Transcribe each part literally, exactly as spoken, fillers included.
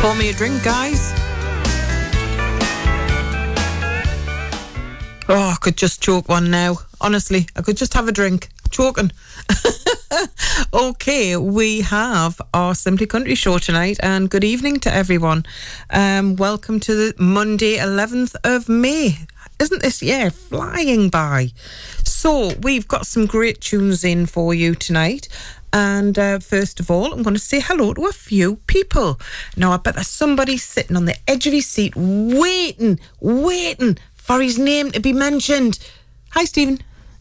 Pour me a drink, guys. Oh, I could just choke one now. Honestly, I could just have a drink. Choking. Okay, we have our Simply Country show tonight, and good evening to everyone. Um, welcome to the Monday, eleventh of May. Isn't this year flying by? So, we've got some great tunes in for you tonight. And uh, first of all, I'm going to say hello to a few people. Now, I bet there's somebody sitting on the edge of his seat waiting, waiting for his name to be mentioned. Hi, Stephen.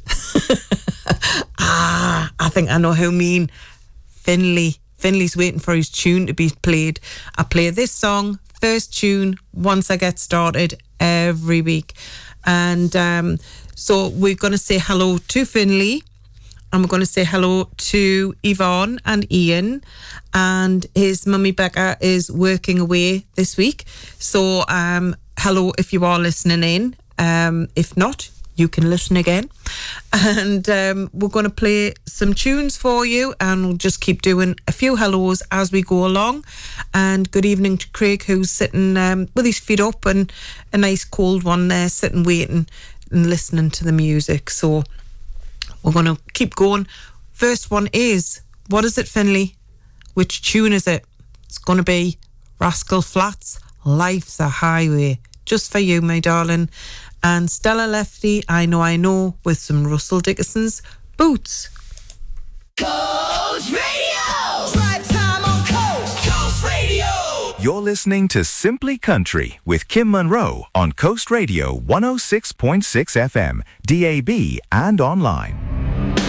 ah, I think I know who you mean. Finley. Finley's waiting for his tune to be played. I play this song, first tune, once I get started every week. And um, so we're going to say hello to Finley. And we're going to say hello to Yvonne and Ian. And his mummy Becca is working away this week. So um, hello if you are listening in. Um, if not, you can listen again. And um, we're going to play some tunes for you. And we'll just keep doing a few hellos as we go along. And good evening to Craig, who's sitting um, with his feet up and a nice cold one there, sitting waiting and listening to the music. So we're going to keep going. First one is, what is it, Finley? Which tune is it? It's going to be Rascal Flatts, Life's a Highway. Just for you, my darling. And Stella Lefty, I Know I Know, with some Russell Dickinson's Boots. Coast Radio! Drive time on Coast! Coast Radio! You're listening to Simply Country with Kim Monroe on Coast Radio one oh six point six F M, D A B, and online.